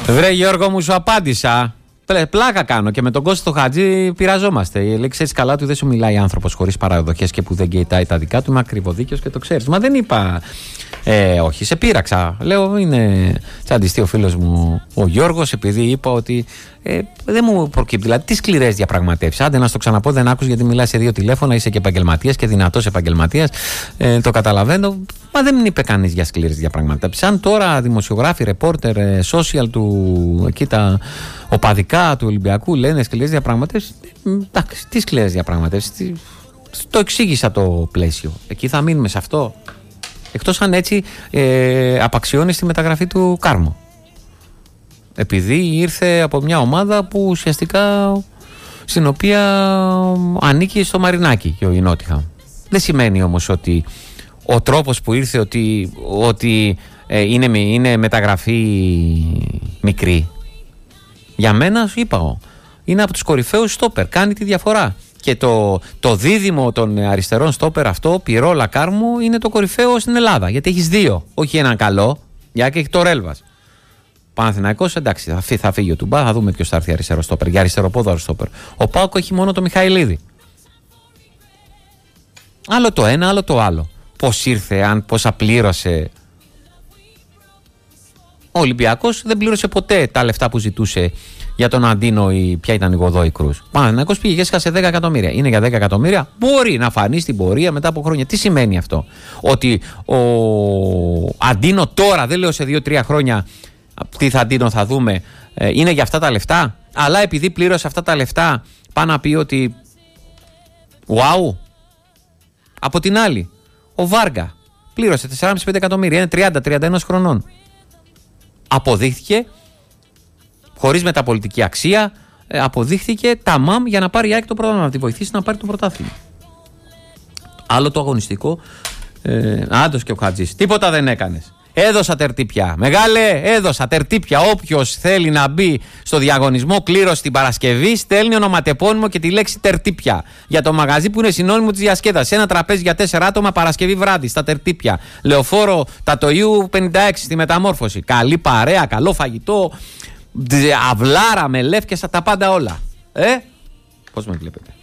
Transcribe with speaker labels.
Speaker 1: Βρε Γιώργο μου, σου απάντησα. Πλάκα κάνω και με τον Κώστο Χατζή πειραζόμαστε. Λέει, ξέρεις καλά του δεν σου μιλάει άνθρωπος χωρίς παραδοχές και που δεν κοιτάει τα δικά του. Είμαι ακριβοδίκαιος και το ξέρεις. Μα δεν είπα. Όχι, σε πείραξα. Λέω, είναι τσαντιστή ο φίλος μου ο Γιώργος, επειδή είπα ότι δεν μου προκύπτει. Δηλαδή, τι σκληρές διαπραγματεύσεις. Άντε να στο ξαναπώ, δεν άκουσες γιατί μιλάς σε 2 τηλέφωνα, είσαι και επαγγελματίας και δυνατός επαγγελματίας. Το καταλαβαίνω. Μα δεν είπε κανείς για σκληρές διαπραγματεύσεις. Αν τώρα δημοσιογράφοι, ρεπόρτερ, social του εκεί τα οπαδικά του Ολυμπιακού λένε σκληρές διαπραγματεύσεις. Εντάξει, τι σκληρές διαπραγματεύσεις. Το εξήγησα το πλαίσιο. Εκεί θα μείνουμε σε αυτό. Εκτός αν έτσι απαξιώνει τη μεταγραφή του Κάρμο. Επειδή ήρθε από μια ομάδα που ουσιαστικά στην οποία ανήκει στο Μαρινάκι και ο Ινότιχαμ. Δεν σημαίνει όμως ότι ο τρόπος που ήρθε ότι είναι μεταγραφή μικρή. Για μένα σου είπα, είναι από τους κορυφαίους στόπερ, κάνει τη διαφορά. Και το δίδυμο των αριστερών στόπερ αυτό, Πιρόλα Κάρμου, είναι το κορυφαίο στην Ελλάδα. Γιατί έχεις 2, όχι έναν καλό, για και έχει το Ρέλβας. Παναθηναϊκός, εντάξει, θα φύγει ο Τουμπά, θα δούμε ποιος θα έρθει αριστερό στόπερ, για αριστεροπόδαρο στόπερ. Ο ΠΑΟΚ έχει μόνο το Μιχαηλίδη. Άλλο το ένα, άλλο το άλλο. Πώς ήρθε, πόσα πλήρωσε. Ο Ολυμπιακός δεν πλήρωσε ποτέ τα λεφτά που ζητούσε για τον Αντίνο ή ποια ήταν η Γοδόη Κρούς. Παναθηναϊκός πήγε και έσκασε 10 εκατομμύρια. Είναι για 10 εκατομμύρια. Μπορεί να φανεί στην πορεία μετά από χρόνια. Τι σημαίνει αυτό? Ότι ο Αντίνο τώρα, δεν λέω σε 2-3 χρόνια τι θα Αντίνο θα δούμε, είναι για αυτά τα λεφτά. Αλλά επειδή πλήρωσε αυτά τα λεφτά, πάει να πει ότι wow. Από την άλλη, ο Βάργα πλήρωσε 4,5-5 εκατομμύρια. Είναι 30-31 χρονών. Αποδείχθηκε, χωρίς μεταπολιτική αξία, αποδείχθηκε ταμάμ για να πάρει η ΑΕΚ το πρωτάθλημα, να τη βοηθήσει να πάρει το πρωτάθλημα. Άλλο το αγωνιστικό, άντως και ο Χατζής. Τίποτα δεν έκανες. Έδωσα τερτύπια. Μεγάλε, έδωσα τερτύπια. Όποιος θέλει να μπει στο διαγωνισμό κλήρωση την Παρασκευή, στέλνει ονοματεπώνυμο και τη λέξη τερτύπια. Για το μαγαζί που είναι συνώνυμο της διασκέδασης. Ένα τραπέζι για 4 άτομα Παρασκευή βράδυ στα τερτύπια. Λεωφόρο Τατοϊού 56 στη Μεταμόρφωση. Καλή παρέα, καλό φαγητό, αυλάρα με λεύκες, τα πάντα όλα. Πώς με βλέπετε?